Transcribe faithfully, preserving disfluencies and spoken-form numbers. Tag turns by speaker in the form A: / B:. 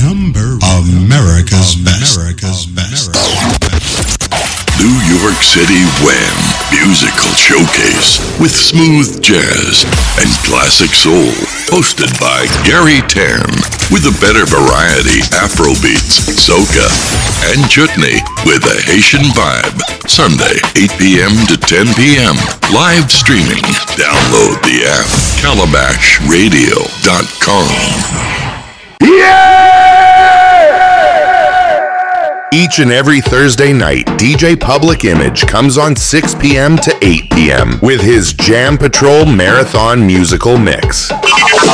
A: Number America's best. America's best.
B: New York City Wham! Musical Showcase with smooth jazz and classic soul. Hosted by Gary Tam with a better variety Afrobeats, soca, and chutney with a Haitian vibe. Sunday, eight p.m. to ten p.m. Live streaming. Download the app calabash radio dot com.
C: Yeah!
D: Each and every Thursday night, D J Public Image comes on six p.m. to eight p.m. with his Jam Patrol Marathon musical mix.